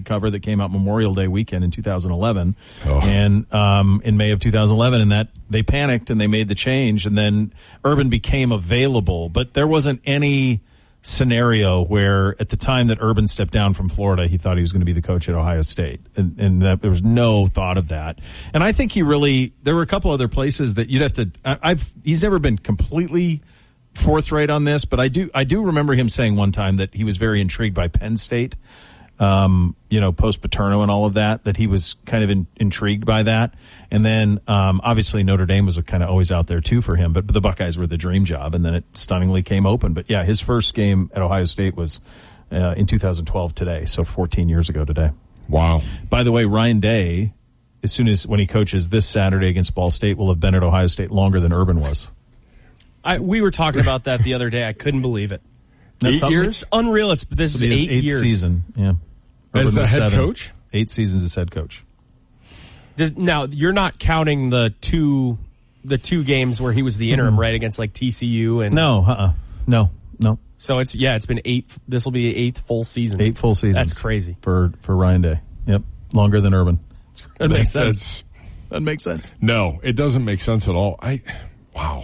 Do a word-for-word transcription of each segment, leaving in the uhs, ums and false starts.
cover that came out Memorial Day weekend in two thousand eleven, oh. and um, in May of two thousand eleven, and that they panicked and they made the change, and then Urban became available, but there wasn't any scenario where at the time that Urban stepped down from Florida, he thought he was going to be the coach at Ohio State, and, and that, there was no thought of that. And I think he really, there were a couple other places that you'd have to, I, I've, he's never been completely forthright on this, but I do, I do remember him saying one time that he was very intrigued by Penn State, um, you know, post Paterno and all of that, that he was kind of in, intrigued by that. And then, um, obviously Notre Dame was kind of always out there too for him, but, but the Buckeyes were the dream job, and then it stunningly came open. But yeah, his first game at Ohio State was, uh, in two thousand twelve today. So fourteen years ago today. Wow. By the way, Ryan Day, as soon as when he coaches this Saturday against Ball State, will have been at Ohio State longer than Urban was. I, we were talking about that the other day. I couldn't believe it. Eight years? It's unreal. It's this is eight eighth years. season. Yeah. As Urban the was head seven. coach? Eight seasons as head coach. Does, now you're not counting the two the two games where he was the interim, mm-hmm. right, against like T C U and no, uh, uh no, no. So it's yeah, it's been eight. This will be eighth full season. Eight full seasons. That's crazy for for Ryan Day. Yep, longer than Urban. That makes sense. That's, that makes sense. No, it doesn't make sense at all. I wow,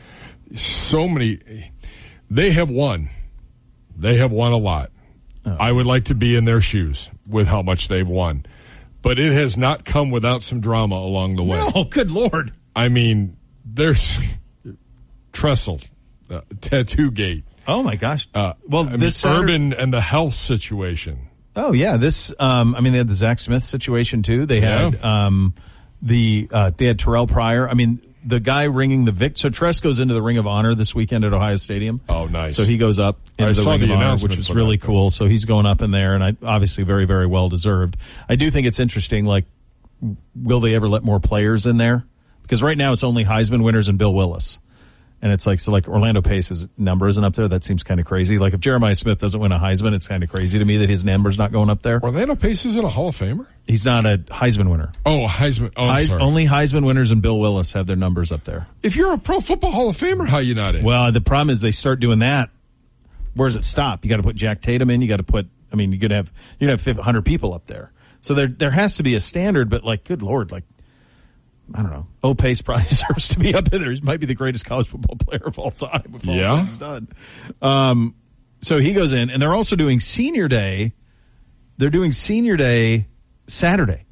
so many. They have won. They have won a lot. Oh. I would like to be in their shoes with how much they've won. But it has not come without some drama along the way. Oh, good Lord. I mean, there's Tressel, uh, Tattoo Gate. Oh, my gosh. Uh, well, I this mean, Saturday- Urban and the health situation. Oh, yeah. This, um, I mean, they had the Zach Smith situation, too. They had, yeah. um, the, uh, they had Terrell Pryor. I mean, the guy ringing the vic. So Tress goes into the Ring of Honor this weekend at Ohio Stadium. Oh, nice. So he goes up into I the saw Ring the of Honor, which was really that. cool. So he's going up in there, and I obviously very, very well deserved. I do think it's interesting, like, will they ever let more players in there? Because right now it's only Heisman winners and Bill Willis. And it's like, so like Orlando Pace's number isn't up there. That seems kind of crazy. Like if Jeremiah Smith doesn't win a Heisman, it's kind of crazy to me that his number's not going up there. Orlando Pace isn't a Hall of Famer? He's not a Heisman winner. Oh, Heisman. Oh, I'm Heis, sorry. Only Heisman winners and Bill Willis have their numbers up there. If you're a Pro Football Hall of Famer, how are you not in? Well, the problem is they start doing that. Where does it stop? You got to put Jack Tatum in. You got to put, I mean, you're going to have, you're going to have one hundred people up there. So there, there has to be a standard, but like, good Lord, like, I don't know. O. Pace probably deserves to be up in there. He might be the greatest college football player of all time. If all yeah. said and done. Um, so he goes in, and they're also doing Senior Day. They're doing Senior Day Saturday.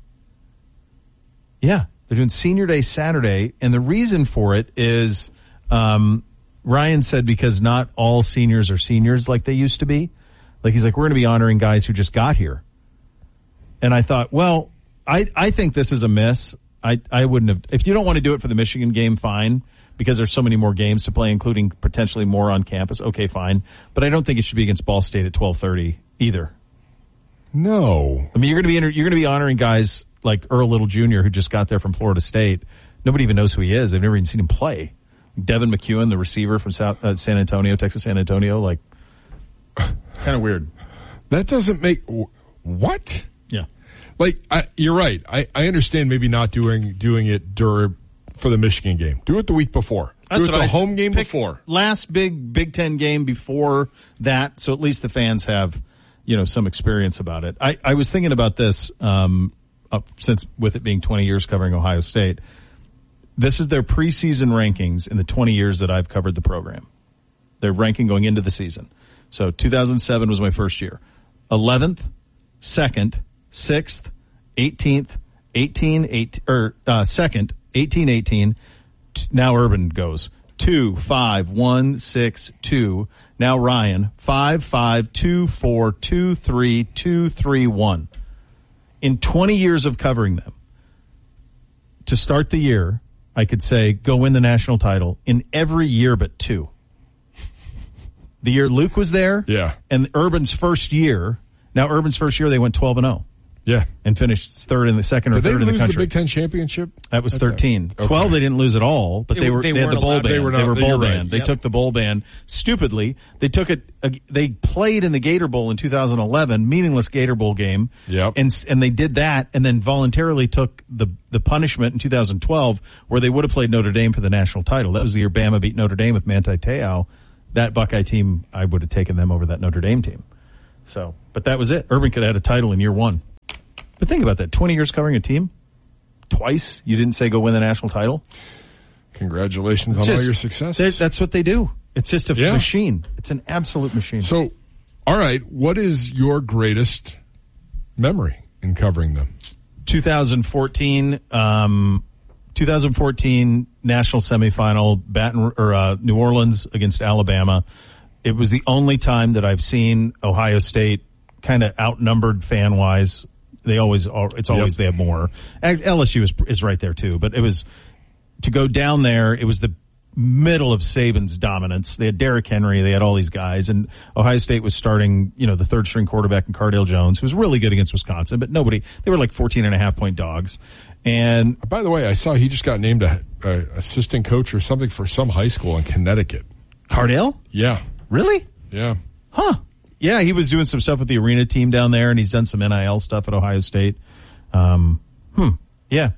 Yeah, they're doing Senior Day Saturday, and the reason for it is um, Ryan said because not all seniors are seniors like they used to be. Like he's like, we're going to be honoring guys who just got here. And I thought, well, I, I think this is a miss. I, I wouldn't have, if you don't want to do it for the Michigan game, fine, because there's so many more games to play, including potentially more on campus. Okay, fine. But I don't think it should be against Ball State at twelve thirty either. No. I mean, you're going to be, inter- you're going to be honoring guys like Earl Little Junior who just got there from Florida State. Nobody even knows who he is. They've never even seen him play. Devin McEwen, the receiver from South, uh, San Antonio, Texas San Antonio, like, kind of weird. That doesn't make, what? Yeah. Like, I, you're right. I, I understand maybe not doing doing it dur- for the Michigan game. Do it the week before. That's Do it what the I home game pick before. Last big Big Ten game before that, so at least the fans have, you know, some experience about it. I, I was thinking about this, um, uh, since with it being twenty years covering Ohio State. This is their preseason rankings in the twenty years that I've covered the program. Their ranking going into the season. So two thousand seven was my first year. eleventh, second, sixth, eighteenth, eighteen, eight, or uh, second, eighteen, eighteen. T- now Urban goes two, five, one, six, two. Now Ryan five, five, two, four, two, three, two, three, one. In twenty years of covering them, to start the year, I could say go win the national title in every year but two. The year Luke was there, yeah, and Urban's first year. Now Urban's first year, they went twelve and zero. Yeah, and finished third in the second or Did third in the country. Did they lose the Big Ten championship? That was thirteen. Okay. twelve, they didn't lose at all, but It, they were they, they had the bowl allowed, ban. They were, not, they were bowl right. banned. They Yep. took the bowl ban stupidly. They took it. Uh, they played in the Gator Bowl in two thousand eleven, meaningless Gator Bowl game. Yep. And and they did that, and then voluntarily took the the punishment in two thousand twelve, where they would have played Notre Dame for the national title. That was the year Bama beat Notre Dame with Manti Te'o. That Buckeye team, I would have taken them over that Notre Dame team. So, but that was it. Urban could have had a title in year one. But think about that. twenty years covering a team. Twice. You didn't say go win the national title. Congratulations It's on just- all your successes. That's what they do. It's just a Yeah. machine. It's an absolute machine. So, all right, what is your greatest memory in covering them? twenty fourteen, um, twenty fourteen national semifinal, Baton or uh, New Orleans against Alabama. It was the only time that I've seen Ohio State kind of outnumbered fan wise. They always are. It's always Yep. they have more. L S U is is right there too, but it was to go down there. It was the middle of Saban's dominance. They had Derrick Henry. They had all these guys, and Ohio State was starting, you know, the third string quarterback in Cardale Jones, who was really good against Wisconsin, but nobody, they were like fourteen and a half point dogs. And By the way, I saw he just got named a, a assistant coach or something for some high school in Connecticut. Cardale? Yeah, Really? yeah. Huh. Yeah, he was doing some stuff with the arena team down there, and he's done some N I L stuff at Ohio State. Um, hmm. Yeah.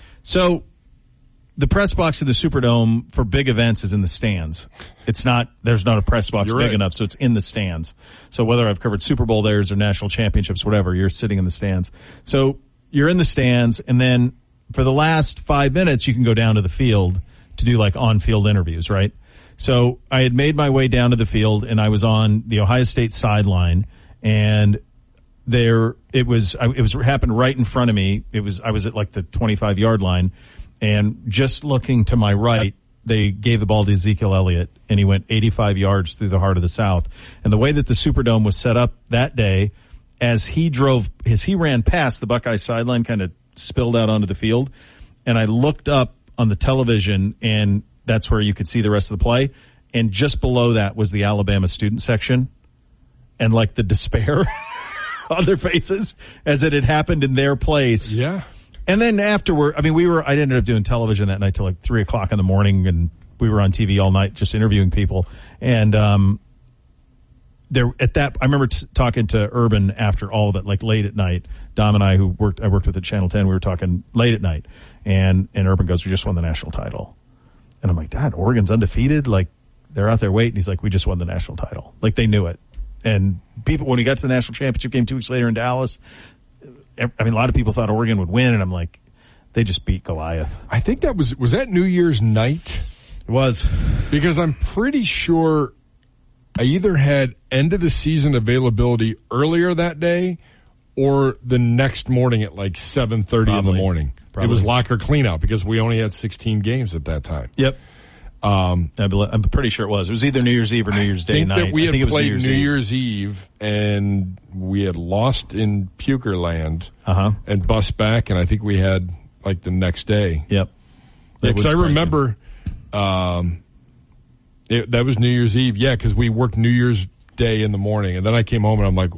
So the press box of the Superdome for big events is in the stands. It's not, there's not a press box You're big right. enough, so it's in the stands. So whether I've covered Super Bowl theirs or national championships, whatever, you're sitting in the stands. So you're in the stands, and then for the last five minutes, you can go down to the field to do like on-field interviews, right? So I had made my way down to the field, and I was on the Ohio State sideline, and there it was. It was happened right in front of me. It was I was at like the twenty-five yard line, and just looking to my right, they gave the ball to Ezekiel Elliott, and he went eighty-five yards through the heart of the South. And the way that the Superdome was set up that day, as he drove, as he ran past the Buckeye sideline, kind of spilled out onto the field, and I looked up on the television, and that's where you could see the rest of the play. And just below that was the Alabama student section, and like the despair on their faces as it had happened in their place. Yeah. And then afterward, I mean, we were, I ended up doing television that night till like three o'clock in the morning, and we were on T V all night just interviewing people. And, um, there at that, I remember t- talking to Urban after all of it, like late at night. Dom and I, who worked, I worked with at Channel ten, we were talking late at night, and, and Urban goes, "We just won the national title." And I'm like, "Dad, Oregon's undefeated. Like, they're out there waiting." He's like, "We just won the national title." Like, they knew it. And people, when he got to the national championship game two weeks later in Dallas, I mean, a lot of people thought Oregon would win, and I'm like, they just beat Goliath. I think that was, was that New Year's night? It was. Because I'm pretty sure I either had end of the season availability earlier that day or the next morning at like seven thirty in the Probably. morning. Probably. It was locker cleanout because we only had sixteen games at that time. Yep. Um, I believe, I'm pretty sure it was. It was either New Year's Eve or New Year's I Day think night. that we I had think it was played New Year's New Eve. Year's Eve and we had lost in Pukerland Uh-huh. and bust back, and I think we had like the next day. Yep. Yeah, That because would I surprise remember um, it, that was New Year's Eve. Yeah, because we worked New Year's Day in the morning, and then I came home and I'm like,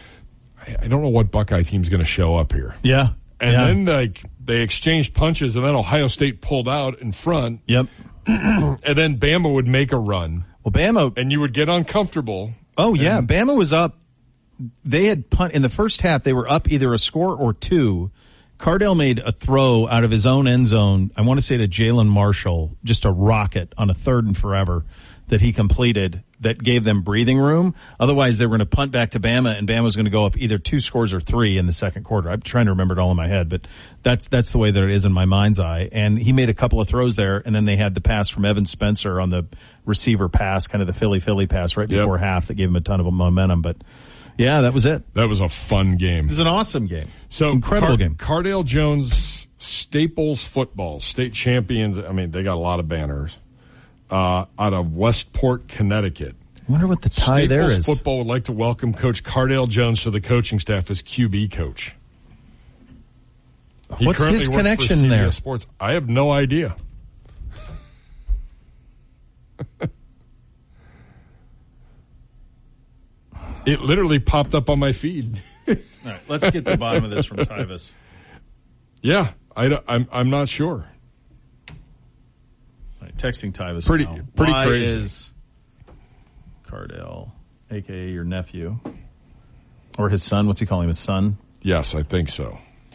I, I don't know what Buckeye team's going to show up here. me. Yeah. And yeah. then like they exchanged punches, and then Ohio State pulled out in front, Yep. and then Bama would make a run, Well, Bama. and you would get uncomfortable. Oh, yeah. Bama was up. They had punt in the first half. They were up either a score or two. Cardale made a throw out of his own end zone. I want to say to Jalen Marshall, just a rocket on a third and forever that he completed that gave them breathing room. Otherwise, they were going to punt back to Bama, and Bama was going to go up either two scores or three in the second quarter. I'm trying to remember it all in my head, but that's that's the way that it is in my mind's eye. And he made a couple of throws there, and then they had the pass from Evan Spencer on the receiver pass, kind of the Philly-Philly pass right before Yep. half that gave him a ton of momentum. But, yeah, that was it. That was a fun game. It was an awesome game. So incredible Car- game. Cardale Jones, Staples football, state champions. I mean, they got a lot of banners uh, out of Westport, Connecticut. I wonder what the tie Staples there is. football would like to welcome Coach Cardale Jones to the coaching staff as Q B coach. He What's currently his works for connection C B S there? Sports. I have no idea. It literally popped up on my feed. All right, let's get the bottom of this from Tyvis. Yeah, I, I'm I'm not sure. All right, texting Tyvis. Pretty- now. pretty Why crazy. is Cardale, a k a your nephew, or his son? What's he calling him? His son? Yes, I think so.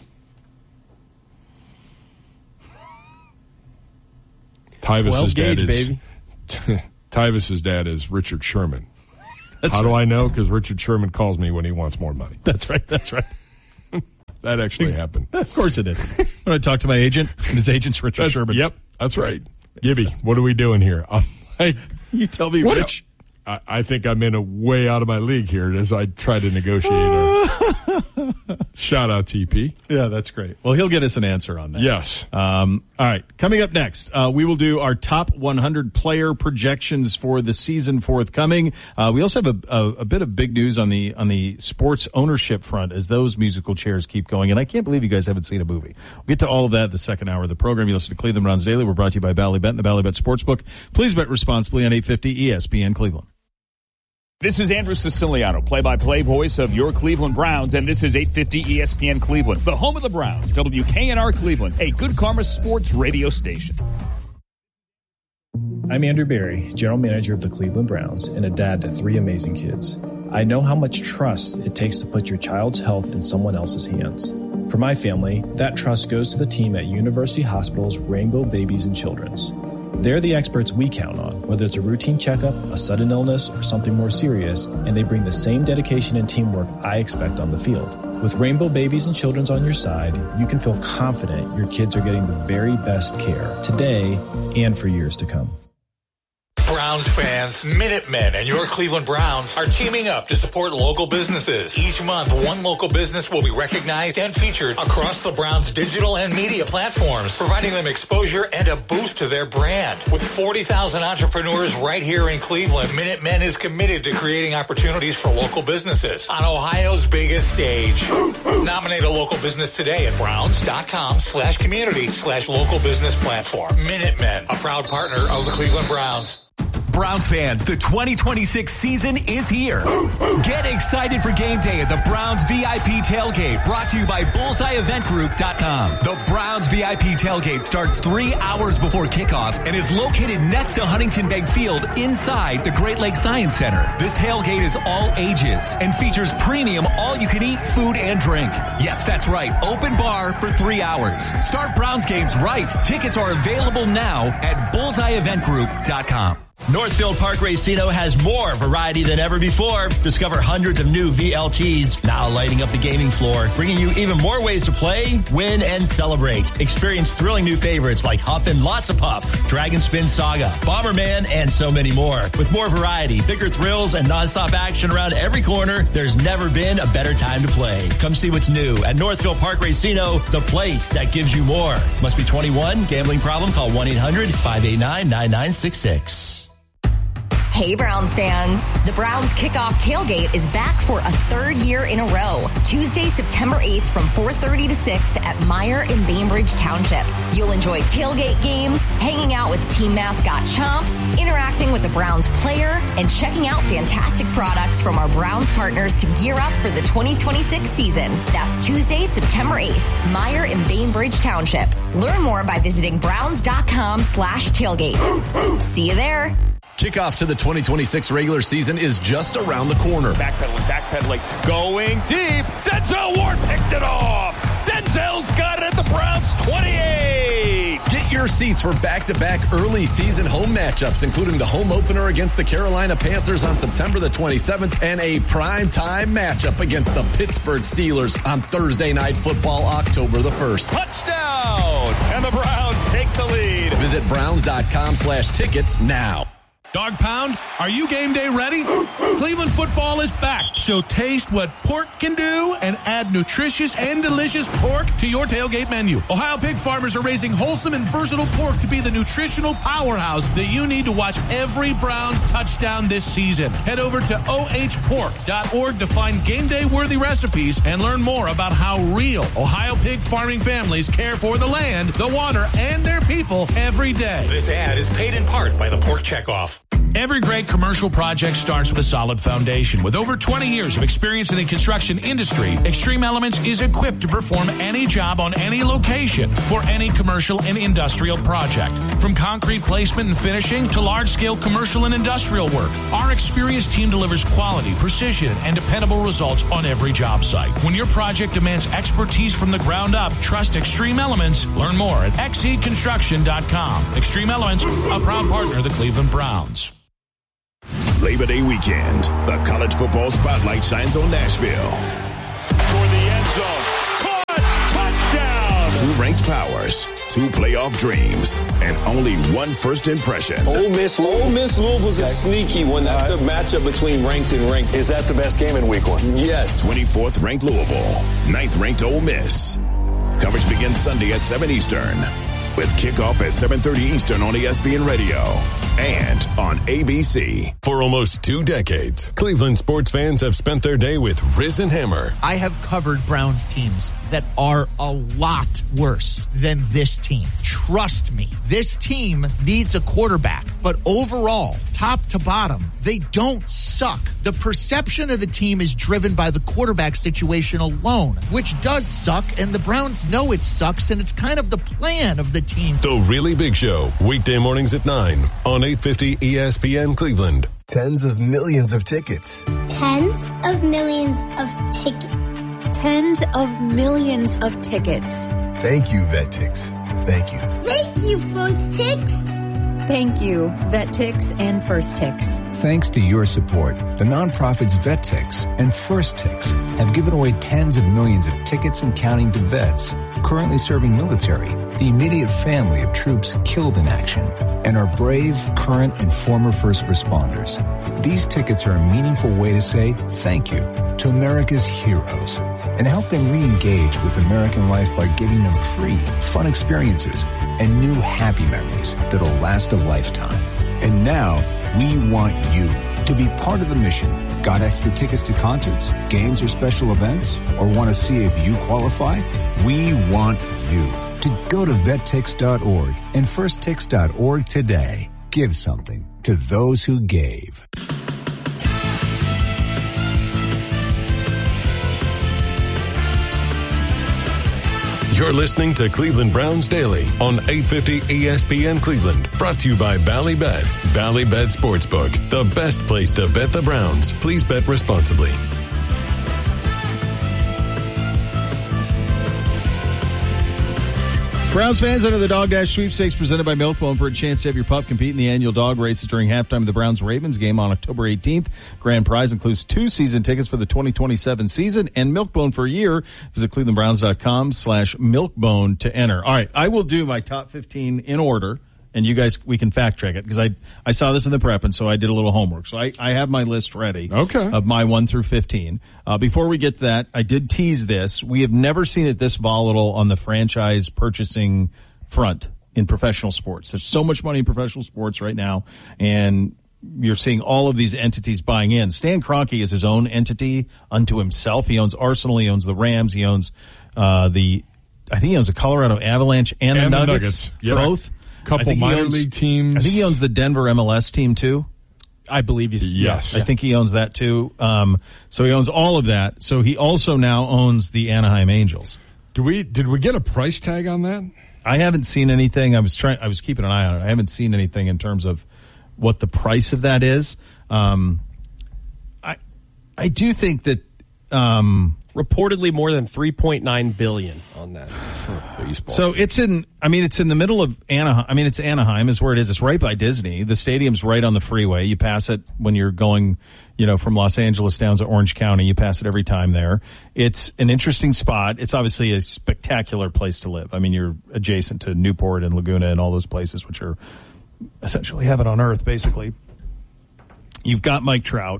Tyvis's twelve dad gauge, is baby. Tyvis's dad is Richard Sherman. That's How right. do I know? Because Richard Sherman calls me when he wants more money. That's right. That's right. That actually happened. Of course it did. When I talked to my agent, and his agent's Richard That's, Sherman. Yep, that's right. Gibby, what are we doing here? I'm like, you tell me, what Rich. I, I think I'm in a way out of my league here as I try to negotiate. Our, shout out T P. Yeah, that's great. Well, he'll get us an answer on that. Yes. Um, all right. Coming up next, uh, we will do our top one hundred player projections for the season forthcoming. Uh, we also have a, a, a bit of big news on the on the sports ownership front as those musical chairs keep going. And I can't believe you guys haven't seen a movie. We'll get to all of that the second hour of the program. You listen to Cleveland Browns Daily. We're brought to you by Ballybet and the Ballybet Sportsbook. Please bet responsibly on eight fifty E S P N Cleveland. This is Andrew Siciliano, play-by-play voice of your Cleveland Browns, and this is eight fifty E S P N Cleveland, the home of the Browns, W K N R Cleveland, a Good Karma sports radio station. I'm Andrew Berry, general manager of the Cleveland Browns and a dad to three amazing kids. I know how much trust it takes to put your child's health in someone else's hands. For my family, that trust goes to the team at University Hospital's Rainbow Babies and Children's. They're the experts we count on, whether it's a routine checkup, a sudden illness, or something more serious, and they bring the same dedication and teamwork I expect on the field. With Rainbow Babies and Children's on your side, you can feel confident your kids are getting the very best care today and for years to come. Browns fans, Minutemen, and your Cleveland Browns are teaming up to support local businesses. Each month, one local business will be recognized and featured across the Browns' digital and media platforms, providing them exposure and a boost to their brand. With forty thousand entrepreneurs right here in Cleveland, Minutemen is committed to creating opportunities for local businesses on Ohio's biggest stage. Nominate a local business today at browns.com slash community slash local business platform. Minutemen, a proud partner of the Cleveland Browns. Browns fans, the twenty twenty-six season is here. Get excited for game day at the Browns V I P Tailgate, brought to you by bullseye event group dot com. The Browns V I P Tailgate starts three hours before kickoff and is located next to Huntington Bank Field inside the Great Lakes Science Center. This tailgate is all ages and features premium all-you-can-eat food and drink. Yes, that's right, open bar for three hours. Start Browns games right. Tickets are available now at bullseye event group dot com. Northfield Park Racino has more variety than ever before. Discover hundreds of new V L Ts, now lighting up the gaming floor, bringing you even more ways to play, win, and celebrate. Experience thrilling new favorites like Huff and Lots of Puff, Dragon Spin Saga, Bomberman, and so many more. With more variety, bigger thrills, and nonstop action around every corner, there's never been a better time to play. Come see what's new at Northfield Park Racino, the place that gives you more. Must be twenty-one. Gambling problem? Call one eight hundred five eight nine nine nine six six. Hey Browns fans, the Browns kickoff tailgate is back for a third year in a row. Tuesday, September eighth from four thirty to six at Meyer in Bainbridge Township. You'll enjoy tailgate games, hanging out with team mascot Chomps, interacting with the Browns player, and checking out fantastic products from our Browns partners to gear up for the twenty twenty-six season. That's Tuesday, September eighth, Meyer in Bainbridge Township. Learn more by visiting browns.com slash tailgate. See you there. Kickoff to the twenty twenty-six regular season is just around the corner. Backpedaling, backpedaling, going deep. Denzel Ward picked it off. Denzel's got it at the Browns twenty-eight. Get your seats for back-to-back early season home matchups, including the home opener against the Carolina Panthers on September the twenty-seventh and a primetime matchup against the Pittsburgh Steelers on Thursday Night Football, October the first. Touchdown! And the Browns take the lead. Visit browns.com slash tickets now. Dog Pound, are you game day ready? Cleveland football is back, so taste what pork can do and add nutritious and delicious pork to your tailgate menu. Ohio pig farmers are raising wholesome and versatile pork to be the nutritional powerhouse that you need to watch every Browns touchdown this season. Head over to O H pork dot org to find game day worthy recipes and learn more about how real Ohio pig farming families care for the land, the water, and their people every day. This ad is paid in part by the Pork Checkoff. Every great commercial project starts with a solid foundation. With over twenty years of experience in the construction industry, Extreme Elements is equipped to perform any job on any location for any commercial and industrial project. From concrete placement and finishing to large-scale commercial and industrial work, our experienced team delivers quality, precision, and dependable results on every job site. When your project demands expertise from the ground up, trust Extreme Elements. Learn more at exceed construction dot com. Extreme Elements, a proud partner of the Cleveland Browns. Labor Day weekend, the college football spotlight shines on Nashville. Toward the end zone. Caught! ranked powers, two playoff dreams, and only one first impression. Ole Miss, Ole Miss Louisville's a sneaky one. That's the matchup between ranked and ranked. Is that the best game in week one? Yes. twenty-fourth ranked Louisville, ninth ranked Ole Miss. Coverage begins Sunday at seven Eastern, with kickoff at seven thirty Eastern on E S P N Radio and on A B C. For almost two decades, Cleveland sports fans have spent their day with Riz and Hammer. I have covered Browns teams that are a lot worse than this team. Trust me, this team needs a quarterback, but overall, top to bottom, they don't suck. The perception of the team is driven by the quarterback situation alone, which does suck, and the Browns know it sucks, and it's kind of the plan of the team. The Really Big Show, weekday mornings at nine on eight fifty E S P N Cleveland. Tens of millions of tickets. Tens of millions of tickets. Tens of millions of tickets. Thank you, VetTix. Thank you. Thank you, First Tix. Thank you, VetTix and First Tix. Thanks to your support, the nonprofits VetTix and First Tix have given away tens of millions of tickets and counting to vets currently serving military, the immediate family of troops killed in action, and our brave, current, and former first responders. These tickets are a meaningful way to say thank you to America's heroes and help them re-engage with American life by giving them free, fun experiences and new happy memories that'll last a lifetime. And now, we want you to be part of the mission. Got extra tickets to concerts, games, or special events? Or want to see if you qualify? We want you to go to vettix dot org and firsttix dot org today. Give something to those who gave. You're listening to Cleveland Browns Daily on eight fifty E S P N Cleveland. Brought to you by Ballybet. Ballybet Sportsbook, the best place to bet the Browns. Please bet responsibly. Browns fans, enter the Dog Dash Sweepstakes presented by Milkbone for a chance to have your pup compete in the annual dog races during halftime of the Browns-Ravens game on October eighteenth. Grand prize includes two season tickets for the twenty twenty-seven season and Milkbone for a year. Visit clevelandbrowns.com slash Milkbone to enter. All right, I will do my top fifteen in order, and you guys, we can fact check it because I I saw this in the prep, and so I did a little homework. So I, I have my list ready. Okay. Of my one through fifteen. Uh, before we get to that, I did tease this. We have never seen it this volatile on the franchise purchasing front in professional sports. There's so much money in professional sports right now, and you're seeing all of these entities buying in. Stan Kroenke is his own entity unto himself. He owns Arsenal. He owns the Rams. He owns uh, the, I think he owns the Colorado Avalanche and, and the Nuggets. The Nuggets. Yep. Both. Couple minor owns, league teams. I think he owns the Denver M L S team too. I believe he's yes. I think he owns that too. Um, so he owns all of that. So he also now owns the Anaheim Angels. Do we? Did we get a price tag on that? I haven't seen anything. I was trying. I was keeping an eye on it. I haven't seen anything in terms of what the price of that is. Um, I I do think that. Um, reportedly more than three point nine billion on that for baseball. So it's in, I mean, it's in the middle of Anaheim. I mean, it's Anaheim is where it is. It's right by Disney. The stadium's right on the freeway. You pass it when you're going, you know, from Los Angeles down to Orange County. You pass it every time there. It's an interesting spot. It's obviously a spectacular place to live. I mean, you're adjacent to Newport and Laguna and all those places, which are essentially heaven on earth, basically. You've got Mike Trout.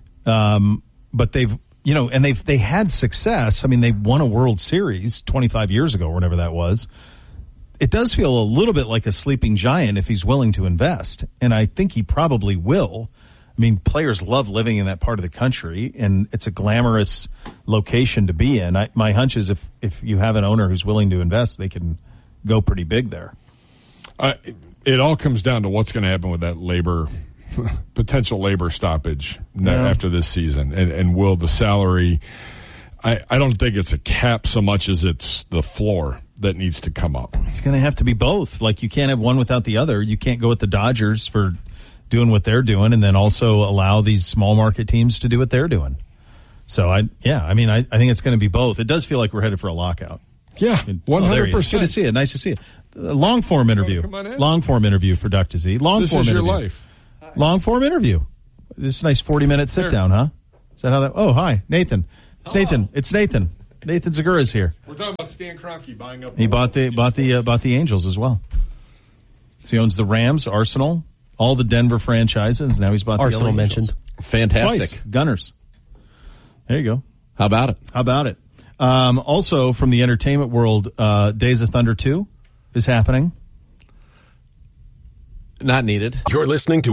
Um, but they've, You know, and they've, they had success. I mean, they won a World Series twenty-five years ago or whatever that was. It does feel a little bit like a sleeping giant if he's willing to invest. And I think he probably will. I mean, players love living in that part of the country, and it's a glamorous location to be in. I, my hunch is if, if you have an owner who's willing to invest, they can go pretty big there. Uh, it all comes down to what's going to happen with that labor potential labor stoppage Yeah. after this season, and, and will the salary, I, I don't think it's a cap so much as it's the floor that needs to come up. It's going to have to be both. Like, you can't have one without the other. You can't go with the Dodgers for doing what they're doing and then also allow these small market teams to do what they're doing. So I, yeah, I mean, I, I think it's going to be both. It does feel like we're headed for a lockout. Yeah, one hundred percent. Good to see it. Nice to see it. Long form interview. Long form interview for Duck to Z. Long This form is your interview. life. Long form interview. This is a nice forty minute sit down, huh? Is that how that? Oh, hi, Nathan. It's Nathan. It's Nathan. Nathan Segura's here. We're talking about Stan Kroenke buying up. He bought the bought the uh, bought the Angels as well. So he owns the Rams, Arsenal, all the Denver franchises. Now he's bought the Arsenal L A mentioned. Fantastic. Twice. Gunners. There you go. How about it? How about it? Um, also, from the entertainment world, uh, Days of Thunder two is happening. Not needed. You're listening to